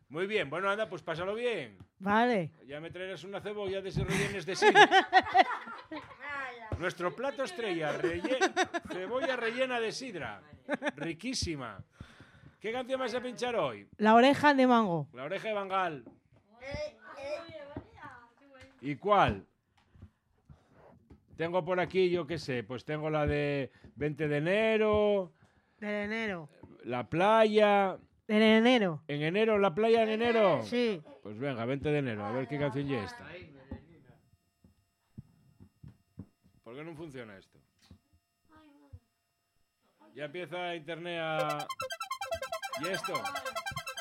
Muy bien, bueno, anda, pues pásalo bien. Vale. Ya me traerás una cebolla de ese rellenes de sidra. Nuestro plato estrella, cebolla rellena de sidra. Riquísima. ¿Qué canción vas a pinchar hoy? La oreja de mango. La oreja de Bangal. ¿Y cuál? Tengo por aquí, yo qué sé, pues tengo la de 20 de enero, De enero. la playa. De enero. ¿En enero? ¿La playa en enero? Sí. Pues venga, 20 de enero, a ver qué canción ya está. ¿Por qué no funciona esto? Ya empieza internet a... ¿Y esto?